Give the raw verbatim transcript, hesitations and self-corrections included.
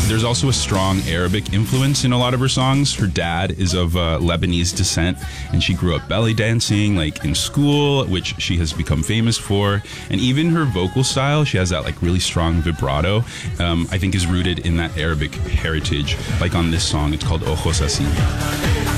There's also a strong Arabic influence in a lot of her songs. Her dad is of uh, Lebanese descent, and she grew up belly dancing, like in school, which she has become famous for. And even her vocal style, she has that like really strong vibrato, um, I think is rooted in that Arabic heritage. Like on this song, it's called Ojos Así.